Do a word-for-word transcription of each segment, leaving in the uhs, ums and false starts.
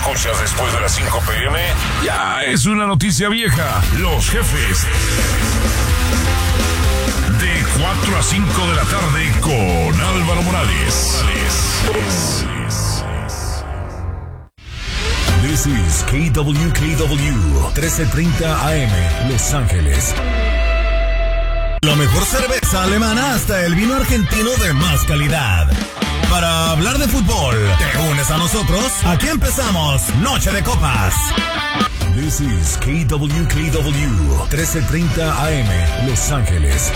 escuchas después de las cinco pe eme, ya es una noticia vieja. Los Jefes. De cuatro a cinco de la tarde con Álvaro Morales. This is K W K W trece treinta A M, Los Ángeles. La mejor cerveza alemana hasta el vino argentino de más calidad. Para hablar de fútbol, ¿te unes a nosotros? Aquí empezamos Noche de Copas. This is K W K W trece treinta A M, Los Ángeles.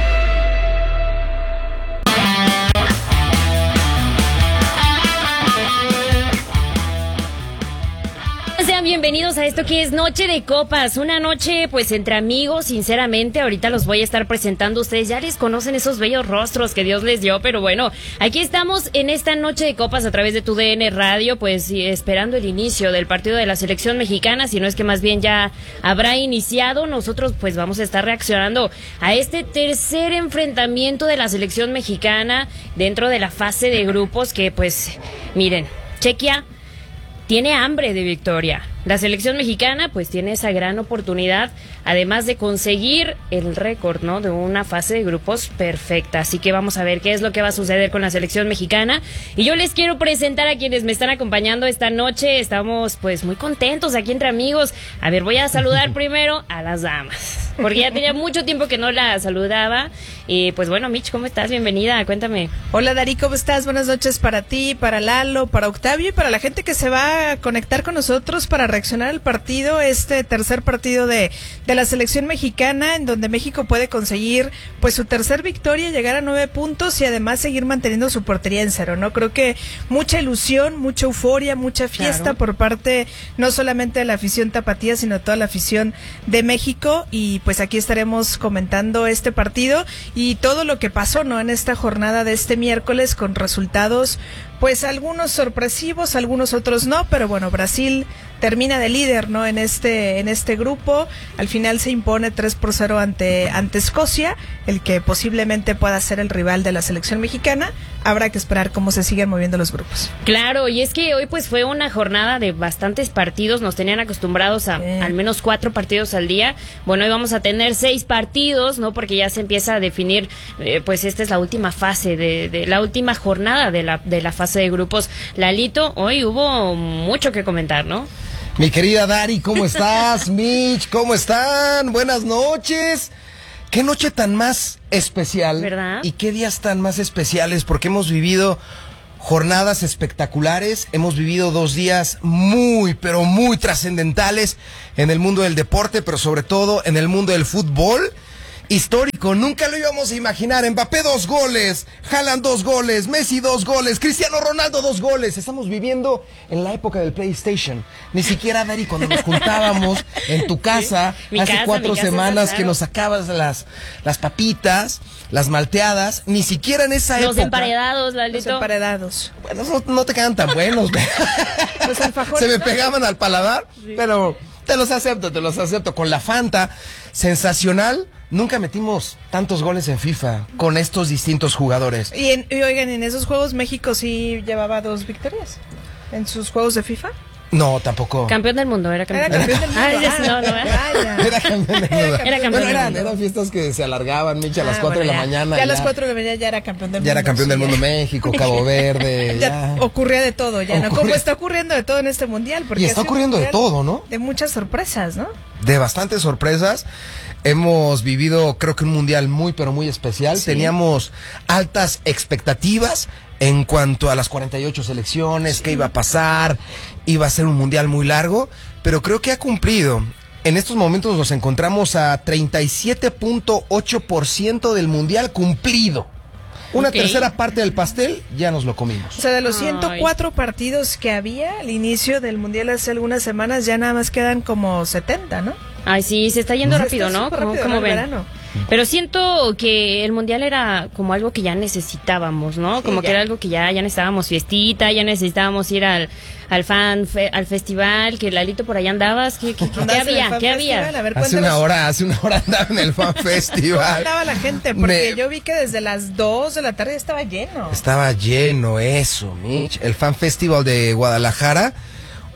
Sean bienvenidos a esto que es Noche de Copas, una noche pues entre amigos, sinceramente. Ahorita los voy a estar presentando, ustedes ya les conocen esos bellos rostros que Dios les dio, pero bueno, aquí estamos en esta Noche de Copas a través de tu D N Radio, pues esperando el inicio del partido de la selección mexicana, si no es que más bien ya habrá iniciado. Nosotros pues vamos a estar reaccionando a este tercer enfrentamiento de la selección mexicana dentro de la fase de grupos que pues, miren, Chequia tiene hambre de victoria. La selección mexicana pues tiene esa gran oportunidad, además de conseguir el récord, ¿no?, de una fase de grupos perfecta. Así que vamos a ver qué es lo que va a suceder con la selección mexicana. Y yo les quiero presentar a quienes me están acompañando esta noche. Estamos pues muy contentos aquí entre amigos. A ver, voy a saludar primero a las damas, porque ya tenía mucho tiempo que no la saludaba. Y pues bueno, Mitch, ¿cómo estás? Bienvenida, cuéntame. Hola Dari, ¿cómo estás? Buenas noches para ti, para Lalo, para Octavio y para la gente que se va a conectar con nosotros para reaccionar al partido, este tercer partido de, de la selección mexicana, en donde México puede conseguir pues su tercer victoria, llegar a nueve puntos y además seguir manteniendo su portería en cero, ¿no? Creo que mucha ilusión, mucha euforia, mucha fiesta, claro, por parte no solamente de la afición tapatía, sino toda la afición de México. Y pues aquí estaremos comentando este partido y todo lo que pasó, ¿no?, en esta jornada de este miércoles, con resultados pues algunos sorpresivos, algunos otros no, pero bueno, Brasil termina de líder, ¿no?, en este en este grupo. Al final se impone tres por cero ante ante Escocia, el que posiblemente pueda ser el rival de la selección mexicana. Habrá que esperar cómo se siguen moviendo los grupos. Claro, y es que hoy pues fue una jornada de bastantes partidos. Nos tenían acostumbrados a eh. al menos cuatro partidos al día. Bueno, hoy vamos a tener seis partidos, ¿no?, porque ya se empieza a definir, eh, pues esta es la última fase de, de la última jornada de la de la fase de grupos. Lalito, hoy hubo mucho que comentar, ¿no? Mi querida Dari, ¿cómo estás? Mitch, ¿cómo están? Buenas noches. Qué noche tan más especial, ¿verdad? Y qué días tan más especiales, porque hemos vivido jornadas espectaculares, hemos vivido dos días muy, pero muy trascendentales en el mundo del deporte, pero sobre todo en el mundo del fútbol. Histórico, nunca lo íbamos a imaginar. Mbappé dos goles, Haaland dos goles, Messi dos goles, Cristiano Ronaldo dos goles. Estamos viviendo en la época del PlayStation. Ni siquiera, Dari, cuando nos juntábamos en tu casa, sí, hace casa, cuatro semanas, claro, que nos sacabas las, las papitas, las malteadas, ni siquiera en esa los época. Emparedados, Lalito. Los emparedados. Bueno, no, no te quedan tan buenos. Los alfajores. Se me pegaban al paladar, sí, pero te los acepto, te los acepto. Con la Fanta, sensacional. Nunca metimos tantos goles en FIFA con estos distintos jugadores. Y, en, y oigan, en esos juegos México sí llevaba dos victorias. ¿En sus juegos de FIFA? No, tampoco. Campeón del mundo, era campeón, era campeón del mundo. Ah, ya, no, no, era, era campeón del mundo. Era campeón bueno, del eran, mundo. eran fiestas que se alargaban, Micha, a las ah, cuatro bueno, de la ya, mañana. Ya a las cuatro de la mañana ya era campeón del mundo. Ya era campeón sí, del mundo ya. México, Cabo Verde. ya, ya ocurría de todo, ya, Ocurre... ¿no? Como está ocurriendo de todo en este mundial. Porque y está ocurriendo de todo, ¿no? De muchas sorpresas, ¿no? De bastantes sorpresas. Hemos vivido, creo que un mundial muy, pero muy especial. Sí. Teníamos altas expectativas en cuanto a las cuarenta y ocho selecciones, sí, qué iba a pasar, iba a ser un mundial muy largo, pero creo que ha cumplido. En estos momentos nos encontramos a treinta y siete punto ocho por ciento del mundial cumplido. Una okay. tercera parte del pastel ya nos lo comimos. O sea, de los ciento cuatro Ay. partidos que había al inicio del mundial hace algunas semanas, ya nada más quedan como setenta, ¿no? Ay, sí, se está yendo se rápido, está ¿no? Como, rápido, como ven. Verano. Pero siento que el mundial era como algo que ya necesitábamos, ¿no? Sí, como ya. que era algo que ya, ya necesitábamos fiestita, ya necesitábamos ir al, al fan, fe, al festival, que Lalito por allá andabas. ¿Qué, qué, qué, ¿qué había? ¿Qué había? A ver, hace una hora, hace una hora andaba en el fan festival. ¿Cómo andaba la gente? Porque Me... yo vi que desde las dos de la tarde estaba lleno. Estaba lleno, eso, Mitch. El fan festival de Guadalajara.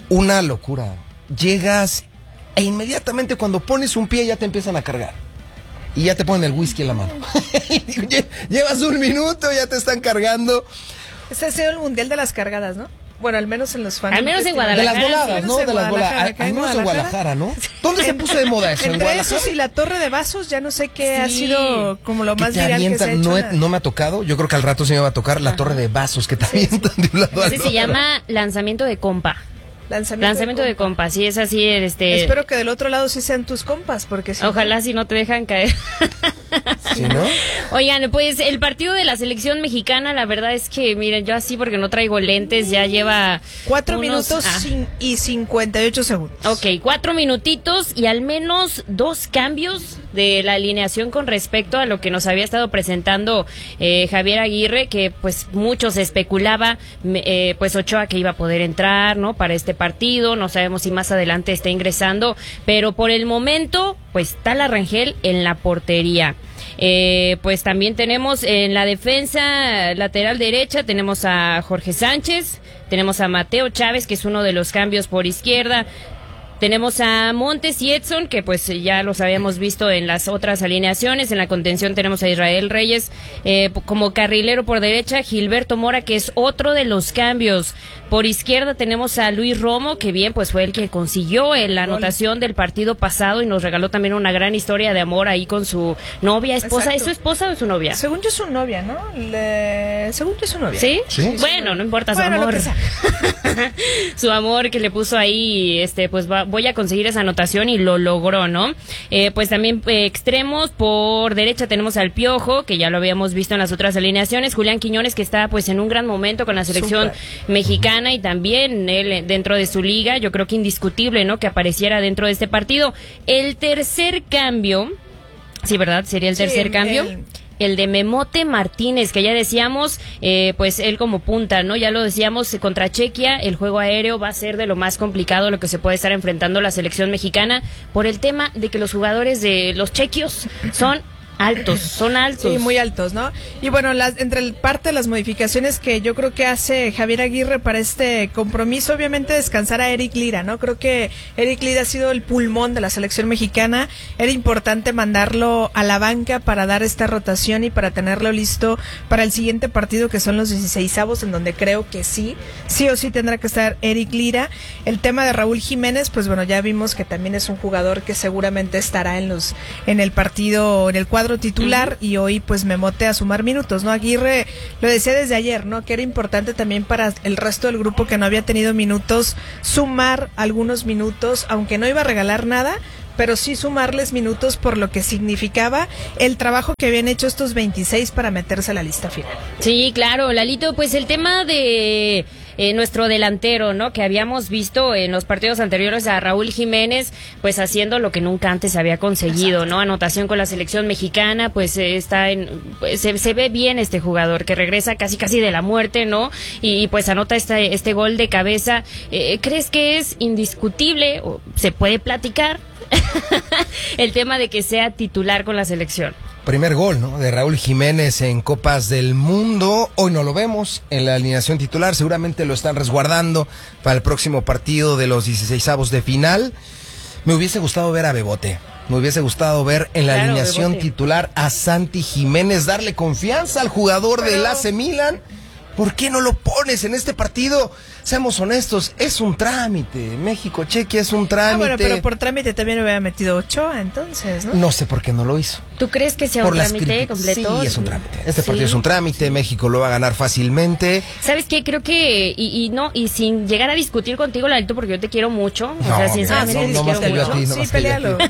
una locura. Llegas e inmediatamente cuando pones un pie ya te empiezan a cargar. Y ya te ponen el whisky en la mano. Llevas un minuto, ya te están cargando. Ese ha sido el mundial de las cargadas, ¿no? Bueno, al menos en los fans. Al menos en Guadalajara. De las voladas, sí, ¿no? De las voladas. Guadalajara, Al menos en Guadalajara, ¿no? ¿Dónde se puso de moda eso? ¿En Entre Guadalajara? esos y la torre de vasos, ya no sé qué Sí. ha sido como lo Que más te viral que se ha avientan, hecho. no, he- la- no me ha tocado, yo creo que al rato se me va a tocar la torre de vasos que te avientan de un lado al Ese otro. se llama lanzamiento de compa. Lanzamiento, Lanzamiento de compa, sí, es así, este... Espero que del otro lado sí sean tus compas, porque si Ojalá si no te dejan caer. ¿Sí, no? Oigan, pues el partido de la selección mexicana, la verdad es que, miren, yo así porque no traigo lentes, ya lleva... Cuatro unos- minutos ah. cin- y cincuenta y ocho segundos. Ok, cuatro minutitos y al menos dos cambios de la alineación con respecto a lo que nos había estado presentando eh, Javier Aguirre, que pues muchos especulaba, me- eh, pues Ochoa que iba a poder entrar, ¿no? Para este partido, no sabemos si más adelante está ingresando, pero por el momento, pues Tala Rangel en la portería. Eh, pues también tenemos en la defensa lateral derecha, tenemos a Jorge Sánchez, tenemos a Mateo Chávez, que es uno de los cambios por izquierda. Tenemos a Montes y Edson, que pues ya los habíamos visto en las otras alineaciones. En la contención tenemos a Israel Reyes eh, como carrilero por derecha, Gilberto Mora, que es otro de los cambios. Por izquierda tenemos a Luis Romo, que bien, pues fue el que consiguió eh, la anotación del partido pasado y nos regaló también una gran historia de amor ahí con su novia, esposa. Exacto. ¿Es su esposa o es su novia? Según yo es su novia, ¿no? Le... Según yo es su novia. ¿Sí? Sí. Bueno, no importa su Bueno, lo amor. que sea. Su amor que le puso ahí, este, pues va, voy a conseguir esa anotación y lo logró, ¿no? Eh, pues también eh, extremos, por derecha tenemos al Piojo, que ya lo habíamos visto en las otras alineaciones, Julián Quiñones, que está pues en un gran momento con la selección Súper. mexicana y también él dentro de su liga, yo creo que indiscutible, ¿no? Que apareciera dentro de este partido. El tercer cambio, sí, ¿verdad? Sería el Sí, tercer el- cambio. el- El de Memote Martínez, que ya decíamos, eh, pues él como punta, ¿no? Ya lo decíamos, eh, contra Chequia, el juego aéreo va a ser de lo más complicado, lo que se puede estar enfrentando la selección mexicana, por el tema de que los jugadores de los chequios son altos, son altos. Sí, muy altos, ¿no? Y bueno, las, entre el, parte de las modificaciones que yo creo que hace Javier Aguirre para este compromiso, obviamente descansar a Eric Lira, ¿no? Creo que Eric Lira ha sido el pulmón de la selección mexicana. Era importante mandarlo a la banca para dar esta rotación y para tenerlo listo para el siguiente partido, que son los dieciseisavos, en donde creo que sí, sí o sí tendrá que estar Eric Lira. El tema de Raúl Jiménez, pues bueno, ya vimos que también es un jugador que seguramente estará en los en el partido, en el cuadro titular, uh-huh. Y hoy pues Memote a sumar minutos, ¿no? Aguirre lo decía desde ayer, ¿no? Que era importante también para el resto del grupo que no había tenido minutos, sumar algunos minutos, aunque no iba a regalar nada, pero sí sumarles minutos por lo que significaba el trabajo que habían hecho estos veintiséis para meterse a la lista final. Sí, claro, Lalito, pues el tema de eh, nuestro delantero, ¿no? Que habíamos visto en los partidos anteriores a Raúl Jiménez, pues haciendo lo que nunca antes había conseguido, Exacto. ¿no? Anotación con la selección mexicana, pues eh, está en, pues, se, se ve bien este jugador que regresa casi casi de la muerte, ¿no? Y, y pues anota este, este gol de cabeza. Eh, ¿Crees que es indiscutible o se puede platicar el tema de que sea titular con la selección? Primer gol, ¿no? De Raúl Jiménez en Copas del Mundo. Hoy no lo vemos en la alineación titular. Seguramente lo están resguardando para el próximo partido de los dieciseisavos de final. Me hubiese gustado ver a Bebote. Me hubiese gustado ver en la claro, alineación Bebote. titular a Santi Jiménez, darle confianza al jugador Pero... del A C Milan. ¿Por qué no lo pones en este partido? Seamos honestos, es un trámite. México-Chequia es un trámite. Ah, bueno, pero por trámite también hubiera metido Ochoa, entonces, ¿no? No sé por qué no lo hizo. ¿Tú crees que sea Por un las trámite críticas. completo? Sí, es un trámite. Este Sí. partido es un trámite. México lo va a ganar fácilmente. ¿Sabes qué? Creo que, y, y no, y sin llegar a discutir contigo, Lalito, porque yo te quiero mucho. No, o sea, mira, sinceramente no, te no quiero más que yo a mucho. ti, no Sí, más que yo a pelealo.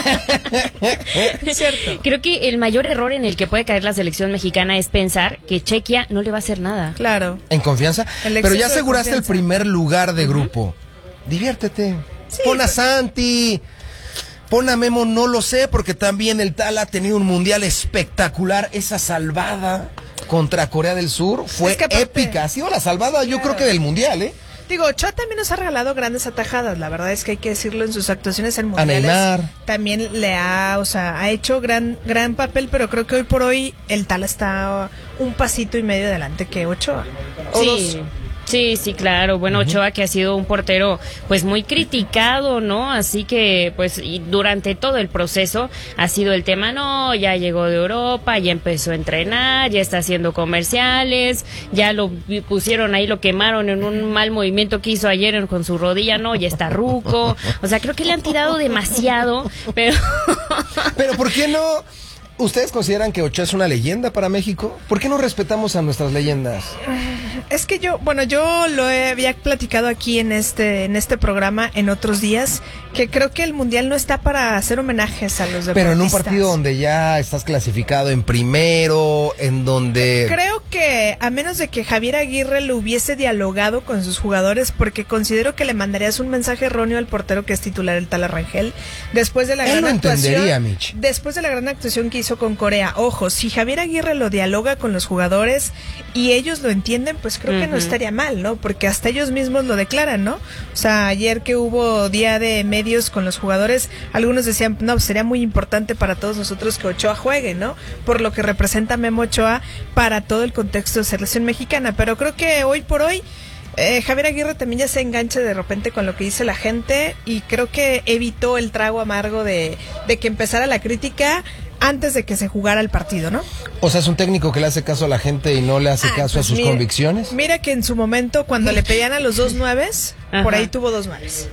ti. Es cierto. Creo que el mayor error en el que puede caer la selección mexicana es pensar que Chequia no le va a hacer nada. Claro. En confianza. El Pero ya exceso de aseguraste el confianza. primer lugar de grupo. Diviértete. Sí, Pon a pero- Santi. Pon a Memo, no lo sé, porque también el Tala ha tenido un mundial espectacular. Esa salvada contra Corea del Sur fue Es que aparte- épica. Ha sido la salvada, yo Claro. creo que del mundial, ¿eh? Digo, Ochoa también nos ha regalado grandes atajadas, la verdad es que hay que decirlo, en sus actuaciones en mundiales. Neymar. También le ha, o sea, ha hecho gran gran papel, pero creo que hoy por hoy el Tala está un pasito y medio adelante que Ochoa. O Sí. dos. Sí, sí, claro. Bueno, uh-huh. Ochoa, que ha sido un portero pues muy criticado, ¿no? Así que pues y durante todo el proceso ha sido el tema, no, ya llegó de Europa, ya empezó a entrenar, ya está haciendo comerciales, ya lo pusieron ahí, lo quemaron en un mal movimiento que hizo ayer con su rodilla, no, ya está ruco. O sea, creo que le han tirado demasiado, pero... Pero ¿por qué no...? ¿Ustedes consideran que Ochoa es una leyenda para México? ¿Por qué no respetamos a nuestras leyendas? Es que yo, bueno, yo lo he, había platicado aquí en este en este programa en otros días, que creo que el Mundial no está para hacer homenajes a los deportistas. Pero en un partido donde ya estás clasificado en primero, en donde... Creo que a menos de que Javier Aguirre lo hubiese dialogado con sus jugadores, porque considero que le mandarías un mensaje erróneo al portero que es titular, el tal Rangel, después de la Él gran lo actuación. entendería, Mitch. Después de la gran actuación que hizo con Corea. Ojo, si Javier Aguirre lo dialoga con los jugadores y ellos lo entienden, pues creo uh-huh. que no estaría mal, ¿no? Porque hasta ellos mismos lo declaran, ¿no? O sea, ayer que hubo día de medios con los jugadores, algunos decían, no, pues sería muy importante para todos nosotros que Ochoa juegue, ¿no? Por lo que representa Memo Ochoa para todo el contexto de selección mexicana. Pero creo que hoy por hoy Eh, Javier Aguirre también ya se engancha de repente con lo que dice la gente y creo que evitó el trago amargo de, de que empezara la crítica antes de que se jugara el partido, ¿no? O sea, es un técnico que le hace caso a la gente y no le hace ah, caso pues a sus mira, convicciones. Mira que en su momento cuando le pedían a los dos nueves, Ajá. por ahí tuvo dos nueves.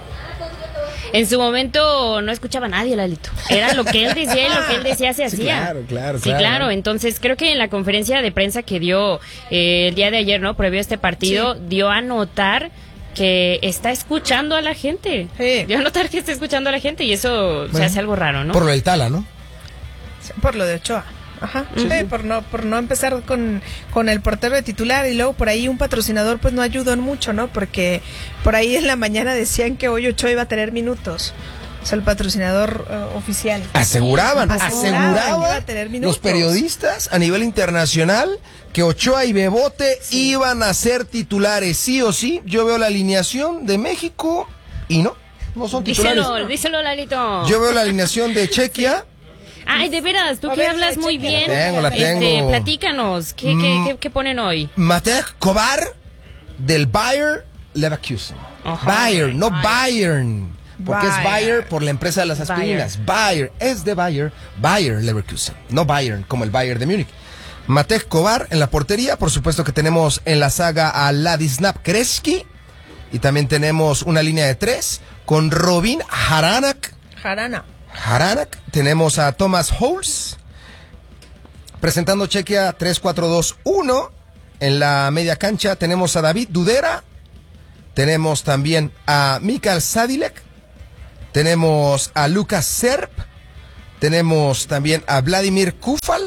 En su momento no escuchaba a nadie, Lalito. Era lo que él decía y lo que él decía se sí, hacía. Claro, claro, sí, claro. claro. Entonces creo que en la conferencia de prensa que dio eh, el día de ayer, ¿no? Previo a este partido, sí. dio a notar que está escuchando a la gente. Sí. Dio a notar que está escuchando a la gente y eso bueno, se hace algo raro, ¿no? Por lo del Tala, ¿no? Por lo de Ochoa. Ajá, uh-huh. sí, por no por no empezar con, con el portero de titular y luego por ahí un patrocinador pues no ayudó en mucho, ¿no? Porque por ahí en la mañana decían que hoy Ochoa iba a tener minutos. O sea, el patrocinador uh, oficial. Aseguraban, aseguraban, aseguraban los periodistas a nivel internacional que Ochoa y Bebote sí. iban a ser titulares, sí o sí. Yo veo la alineación de México y no, no son titulares. Díselo, díselo, Lalito. Yo veo la alineación de Chequia. Ay, de veras, tú que hablas muy bien. La tengo, la tengo. Este, platícanos, ¿qué, mm, qué, qué, qué ponen hoy? Matej Kovar del Bayer Leverkusen. Uh-huh. Bayer, no Bayern. Porque Bayer. Es Bayer por la empresa de las aspirinas. Bayer, Bayer es de Bayer, Bayer Leverkusen. No Bayern, como el Bayern de Múnich. Matej Kovar en la portería. Por supuesto que tenemos en la saga a Ladislav Kreski. Y también tenemos una línea de tres con Robin Haranak. Harana. Haranak, tenemos a Thomas Holz, presentando Chequia tres cuatro dos uno, en la media cancha tenemos a David Dudera, tenemos también a Mikael Sadilek, tenemos a Lucas Serp, tenemos también a Vladimir Kufal,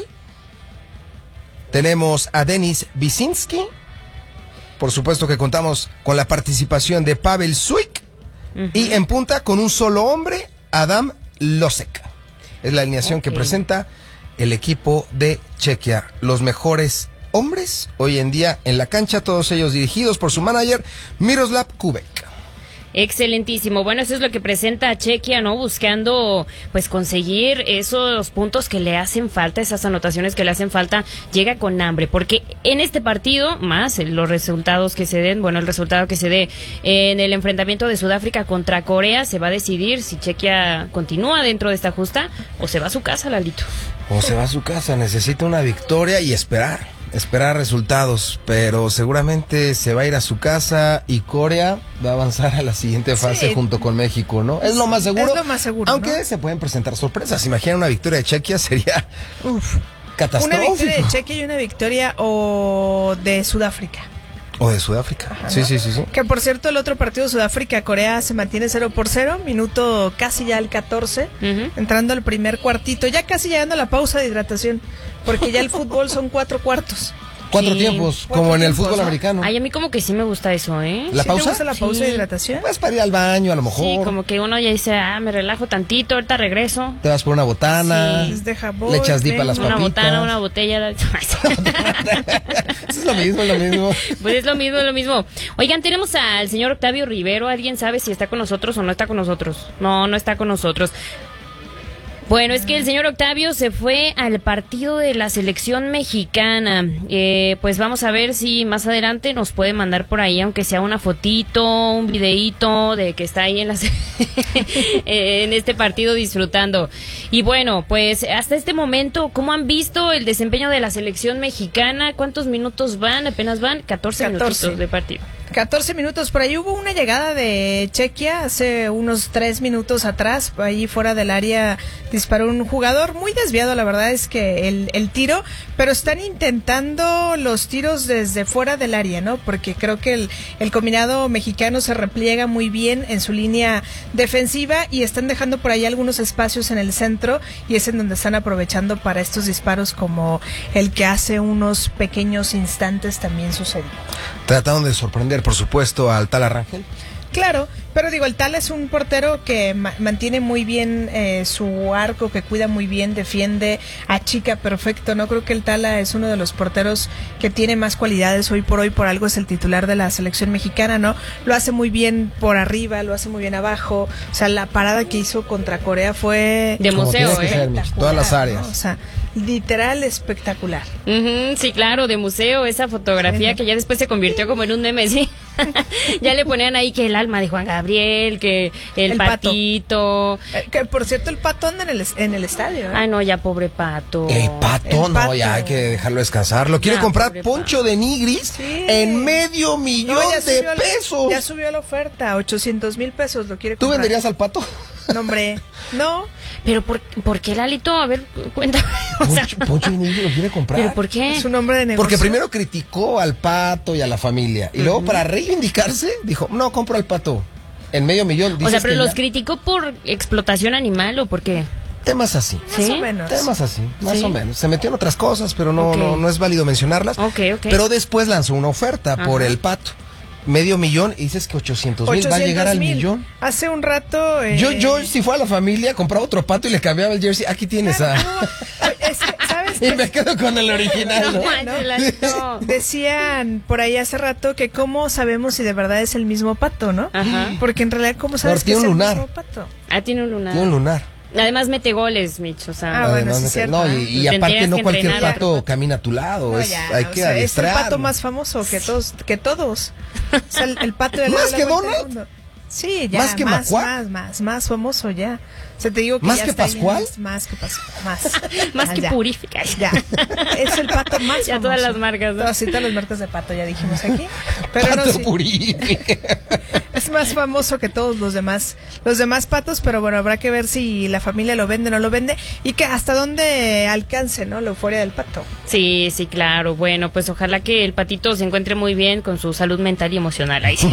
tenemos a Denis Visinski, por supuesto que contamos con la participación de Pavel Suik, uh-huh. y en punta con un solo hombre, Adam Losek. Es la alineación okay. que presenta el equipo de Chequia. Los mejores hombres hoy en día en la cancha, todos ellos dirigidos por su manager Miroslav Kubek. Excelentísimo. Bueno, eso es lo que presenta Chequia, ¿no? Buscando, pues, conseguir esos puntos que le hacen falta, esas anotaciones que le hacen falta. Llega con hambre, porque en este partido, más los resultados que se den, bueno, el resultado que se dé en el enfrentamiento de Sudáfrica contra Corea, se va a decidir si Chequia continúa dentro de esta justa o se va a su casa, Lalito. O se va a su casa, necesita una victoria y esperar. Esperar resultados, pero seguramente se va a ir a su casa y Corea va a avanzar a la siguiente fase sí. junto con México, ¿no? Es lo más seguro. Es lo más seguro, aunque ¿no? se pueden presentar sorpresas. Imagina una victoria de Chequia, sería uf, catastrófico. Una victoria de Chequia y una victoria o de Sudáfrica. O de Sudáfrica. Ajá, sí, ¿no? sí, sí, sí. Que por cierto, el otro partido, Sudáfrica-Corea, se mantiene cero por cero, minuto casi ya al catorce, uh-huh. entrando al primer cuartito, ya casi llegando a la pausa de hidratación, porque ya el fútbol son cuatro cuartos. Cuatro sí. tiempos, Cuatro como en tiempos, el fútbol ¿no? americano. Ay, a mí como que sí me gusta eso, ¿eh? ¿La ¿Sí pausa? te gusta la pausa sí. de hidratación? Pues para ir al baño, a lo mejor. Sí, como que uno ya dice, ah, me relajo tantito, ahorita regreso. Te vas por una botana, sí. deja voy, le echas dip a las una papitas. Una botana, una botella. Eso es lo mismo, es lo mismo. Pues es lo mismo, es lo mismo. Oigan, tenemos al señor Octavio Rivero. ¿Alguien sabe si está con nosotros o no está con nosotros? No, no está con nosotros. Bueno, es que el señor Octavio se fue al partido de la selección mexicana. Eh, pues vamos a ver si más adelante nos puede mandar por ahí, aunque sea una fotito, un videíto de que está ahí en, la en este partido disfrutando. Y bueno, pues hasta este momento, ¿cómo han visto el desempeño de la selección mexicana? ¿Cuántos minutos van? Apenas van catorce, catorce minutos de partido. catorce minutos, por ahí hubo una llegada de Chequia hace unos tres minutos atrás, ahí fuera del área disparó un jugador muy desviado, la verdad es que el, el tiro, pero están intentando los tiros desde fuera del área, ¿no? Porque creo que el, el combinado mexicano se repliega muy bien en su línea defensiva y están dejando por ahí algunos espacios en el centro y es en donde están aprovechando para estos disparos como el que hace unos pequeños instantes también sucedió. Trataron de sorprender, por supuesto, al Tala Rangel. Claro, pero digo, el Tala es un portero que ma- mantiene muy bien eh, su arco, que cuida muy bien, defiende, achica perfecto, ¿no? Creo que el Tala es uno de los porteros que tiene más cualidades hoy por hoy, por algo es el titular de la selección mexicana, ¿no? Lo hace muy bien por arriba, lo hace muy bien abajo, o sea, la parada que hizo contra Corea fue... De museo, ¿eh? Ser, todas las áreas. ¿no? O sea, literal espectacular. Uh-huh, sí, claro, de museo, esa fotografía sí, que ya después se convirtió como en un meme, sí. Ya le ponían ahí que el alma de Juan Gabriel, que el, el patito. Pato. Eh, que por cierto, el Pato anda en el, en el estadio. ¿eh? Ay, no, ya pobre Pato. El Pato, el no, pato. ya hay que dejarlo descansar. Lo quiere ya, comprar Poncho pato. de Nigris sí. en medio millón no, de la, pesos. Ya subió la oferta, ochocientos mil pesos lo quiere comprar. ¿Tú venderías al Pato? No, hombre, no. Pero ¿por, ¿por qué, Lalito? A ver, cuéntame. O sea, Poncho, Poncho de Nigris lo quiere comprar. ¿Pero por qué? Es un hombre de negocio. Porque primero criticó al Pato y a la familia. Y uh-huh. luego para reivindicarse dijo, no, compro al Pato. En medio millón. O sea, pero los ya... criticó por explotación animal o por qué. Temas así. ¿Sí? Más o menos. Temas así, más ¿Sí? o menos. Se metió en otras cosas, pero no, okay. no, no es válido mencionarlas. Okay, okay. Pero después lanzó una oferta Ajá. por el Pato. Medio millón y dices que ochocientos mil va a llegar al mil. millón. Hace un rato. Eh... Yo, yo, si fuera la familia, compraba otro Pato y le cambiaba el jersey. Aquí tienes a. No, es que, ¿sabes y me quedo con el original, ¿no? ¿no? ¿no? Decían por ahí hace rato que cómo sabemos si de verdad es el mismo Pato, ¿no? Ajá. Porque en realidad, ¿cómo sabes que es el lunar. mismo Pato? Ah, tiene un lunar. Tiene un lunar. Además mete goles, Mitch, o sea. Ah, bueno, sí, cierto. No, y, y aparte no cualquier entrenar, pato pero... camina a tu lado, no, es, ya, hay que o sea, adiestrar. Es el pato más famoso que todos, que todos. O sea, el, el pato de ¿Más que Donald? Sí, ya, ¿Más que más, Macuá? más, más, más famoso ya. O sea, te digo que ¿Más ya que está Pascual? Más, más que Pascual, más. Más ah, que ya. Purifica. Ya, es el pato más ya famoso. todas las marcas, ¿no? Todas, sí, todas las marcas de pato ya dijimos aquí. Pero pato no, sí. Purifica. Es más famoso que todos los demás, los demás patos, pero bueno, habrá que ver si la familia lo vende o no lo vende y que hasta dónde alcance, ¿no? La euforia del pato. Sí, sí, claro. Bueno, pues ojalá que el patito se encuentre muy bien con su salud mental y emocional. Ahí sí.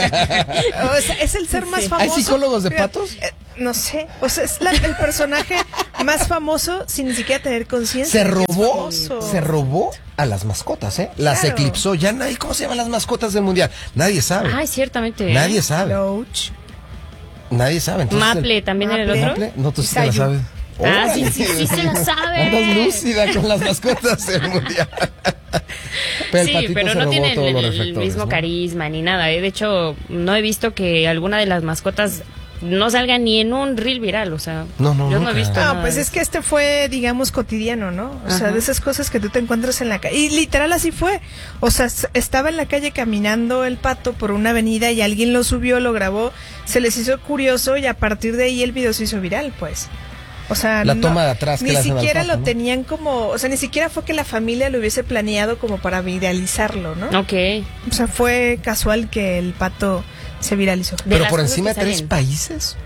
O sea, es el ser más sí. famoso. ¿Hay psicólogos de patos? Eh, no sé, o sea, es la, el personaje más famoso sin ni siquiera tener conciencia. Se robó, se robó a las mascotas, ¿eh? Las claro. eclipsó. Ya nadie, ¿cómo se llaman las mascotas del mundial? Nadie sabe. Ay, ciertamente. Nadie sabe. Loach. Nadie sabe. Entonces, Maple el... también era el otro. Maple, no, tú sí te la sabes. Ah, sí, sí, sí, se la sabe. Andas lúcida con las mascotas del mundial. Pero sí, pero no tienen el, el mismo ¿no? carisma ni nada. ¿eh? De hecho, no he visto que alguna de las mascotas no salga ni en un reel viral, o sea, no, no, yo nunca. no he visto. No, nada pues de es que este fue, digamos, cotidiano, ¿no? O Ajá. sea, de esas cosas que tú te encuentras en la calle. Y literal así fue. O sea, estaba en la calle caminando el pato por una avenida y alguien lo subió, lo grabó, se les hizo curioso y a partir de ahí el video se hizo viral, pues. O sea, la no, toma de atrás que ni le siquiera pato, lo ¿no? tenían como, o sea, ni siquiera fue que la familia lo hubiese planeado como para viralizarlo, ¿no? Ok. O sea, fue casual que el pato se viralizó. Pero por encima de tres países.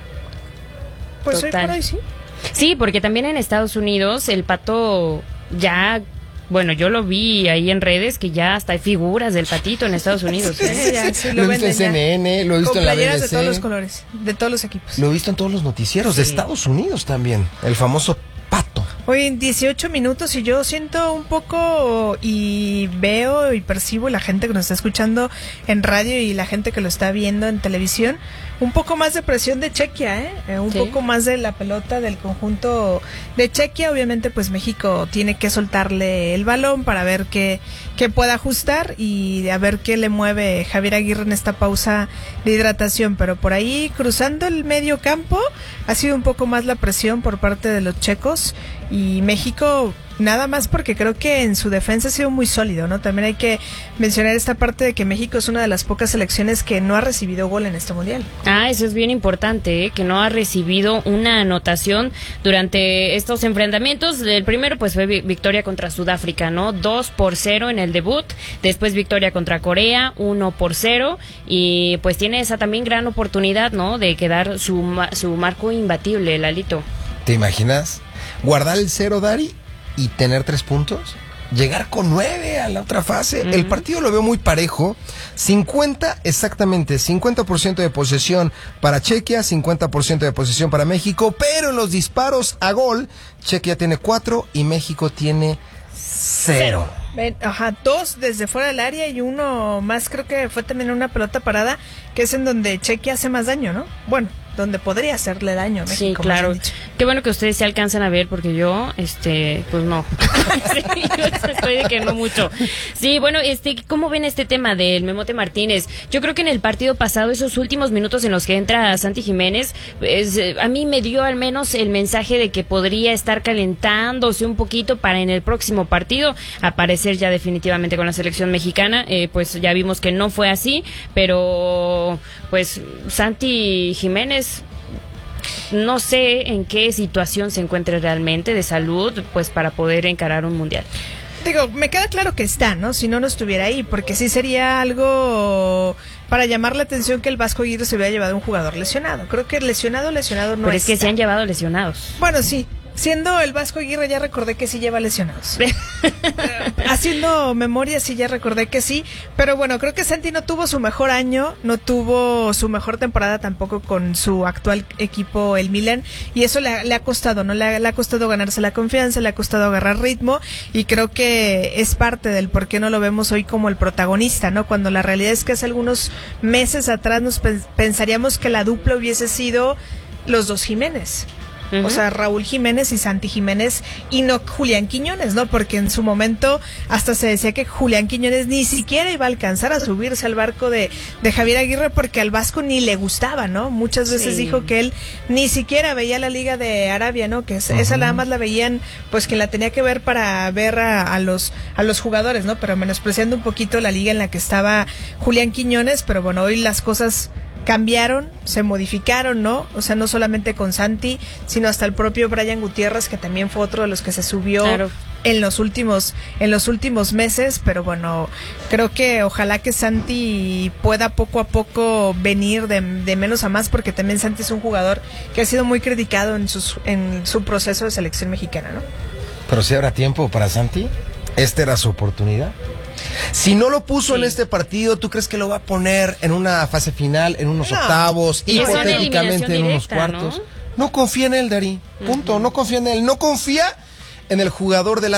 Pues hoy por hoy sí. Sí, porque también en Estados Unidos el pato ya, bueno, yo lo vi ahí en redes que ya hasta hay figuras del patito en Estados Unidos. ¿eh? Sí, ya, sí, lo, lo he visto en C N N, lo he visto con en la B B C. de todos los colores, de todos los equipos. Lo he visto en todos los noticieros sí. de Estados Unidos también, el famoso pato. Hoy en dieciocho minutos y yo siento un poco y veo y percibo la gente que nos está escuchando en radio y la gente que lo está viendo en televisión, un poco más de presión de Chequia, ¿eh? eh un sí. poco más de la pelota del conjunto de Chequia. Obviamente pues México tiene que soltarle el balón para ver qué, que pueda ajustar y a ver qué le mueve Javier Aguirre en esta pausa de hidratación, pero por ahí cruzando el medio campo ha sido un poco más la presión por parte de los checos y México nada más porque creo que en su defensa ha sido muy sólido, ¿no? También hay que mencionar esta parte de que México es una de las pocas selecciones que no ha recibido gol en este mundial. Ah, eso es bien importante, ¿eh? Que no ha recibido una anotación durante estos enfrentamientos. El primero pues fue victoria contra Sudáfrica, ¿no? dos por cero en el debut, después victoria contra Corea, uno por cero, y pues tiene esa también gran oportunidad, ¿no? De quedar su, su marco imbatible, Lalito. ¿Te imaginas? Guardar el cero, Dari, y tener tres puntos, llegar con nueve a la otra fase. Uh-huh. El partido lo veo muy parejo, cincuenta exactamente, cincuenta por ciento de posesión para Chequia, cincuenta por ciento de posesión para México, pero en los disparos a gol, Chequia tiene cuatro y México tiene cero. Ajá, dos desde fuera del área y uno más, creo que fue también una pelota parada, que es en donde Chequia hace más daño, ¿no? Bueno, donde podría hacerle daño a México. Sí, claro. Qué bueno que ustedes se alcanzan a ver, porque yo, este, pues no. Sí, estoy de que no mucho. Sí, bueno, este, ¿cómo ven este tema del Memote Martínez? Yo creo que en el partido pasado, esos últimos minutos en los que entra Santi Jiménez, pues, a mí me dio al menos el mensaje de que podría estar calentándose un poquito para en el próximo partido aparecer ya definitivamente con la selección mexicana. Eh, pues ya vimos que no fue así, pero pues Santi Jiménez, no sé en qué situación se encuentre realmente de salud, pues para poder encarar un mundial. Digo, me queda claro que está, ¿no? Si no, no estuviera ahí, porque sí sería algo para llamar la atención que el Vasco Aguirre se hubiera llevado un jugador lesionado. Creo que lesionado, lesionado no es. Pero es que se han llevado lesionados. Bueno, sí. Siendo el Vasco Aguirre, ya recordé que sí lleva lesionados. Haciendo memoria, sí, ya recordé que sí. Pero bueno, creo que Santi no tuvo su mejor año, no tuvo su mejor temporada tampoco con su actual equipo, el Milan. Y eso le ha, le ha costado, ¿no? Le ha, le ha costado ganarse la confianza, le ha costado agarrar ritmo. Y creo que es parte del por qué no lo vemos hoy como el protagonista, ¿no? Cuando la realidad es que hace algunos meses atrás nos pensaríamos que la dupla hubiese sido los dos Jiménez. Uh-huh. O sea, Raúl Jiménez y Santi Jiménez y no Julián Quiñones, ¿no? Porque en su momento hasta se decía que Julián Quiñones ni siquiera iba a alcanzar a subirse al barco de, de Javier Aguirre porque al Vasco ni le gustaba, ¿no? Muchas veces sí dijo que él ni siquiera veía la Liga de Arabia, ¿no? Que es, uh-huh. esa nada más la veían, pues que la tenía que ver para ver a, a los a los jugadores, ¿no? Pero menospreciando un poquito la liga en la que estaba Julián Quiñones, pero bueno, hoy las cosas cambiaron, se modificaron, ¿no? O sea, no solamente con Santi, sino hasta el propio Brian Gutiérrez, que también fue otro de los que se subió claro. en los últimos en los últimos meses, pero bueno, creo que ojalá que Santi pueda poco a poco venir de, de menos a más, porque también Santi es un jugador que ha sido muy criticado en, sus, en su proceso de selección mexicana, ¿no? Pero si habrá tiempo para Santi, esta era su oportunidad. Si no lo puso sí. en este partido, ¿tú crees que lo va a poner en una fase final, en unos no. octavos, y hipotéticamente en unos cuartos? ¿No? No confía en él, Dari. Punto. Uh-huh. No confía en él. No confía en el jugador de la